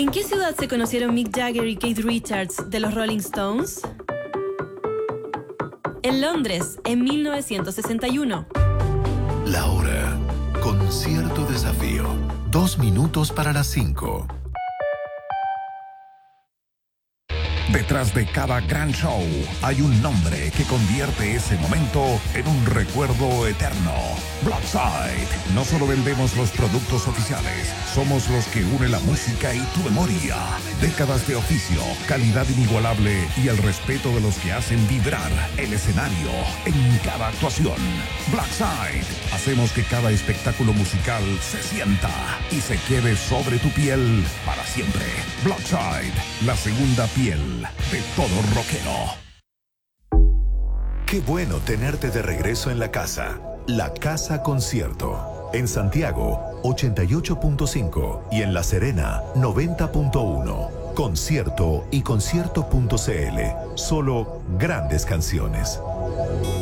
¿En qué ciudad se conocieron Mick Jagger y Keith Richards de los Rolling Stones? En Londres, en 1961. La hora. Concierto Desafío. 2 minutos para las 5. Detrás de cada gran show hay un nombre que convierte ese momento en un recuerdo eterno. Blackside. No solo vendemos los productos oficiales, somos los que unen la música y tu memoria. Décadas de oficio, calidad inigualable y el respeto de los que hacen vibrar el escenario en cada actuación. Blackside. Hacemos que cada espectáculo musical se sienta y se quede sobre tu piel para siempre. Blackside, la segunda piel de todo rockero. Qué bueno tenerte de regreso en la casa. La Casa Concierto. En Santiago, 88.5 y en La Serena, 90.1. Concierto y concierto.cl. Solo grandes canciones.